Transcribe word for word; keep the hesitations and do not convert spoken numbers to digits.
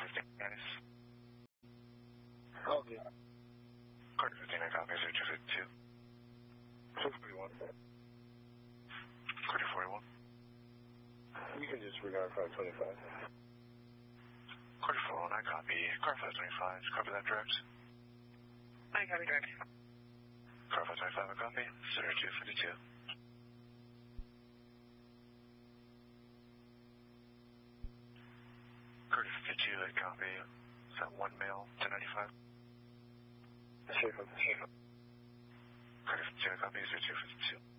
Nice. Oh, yeah. Carter fifteen, I copy, zero two fifty-two. two forty-one. Carter forty-one. You can just regard five twenty-five. Carter forty-one, I copy. Car five twenty-five, copy that direct. I copy direct. Car five twenty-five, I copy, zero two fifty-two. Carter fifty-two, I copy. Is that one male, ten ninety-five? Sure, sure. Carter fifty-two, I copy, zero two fifty-two.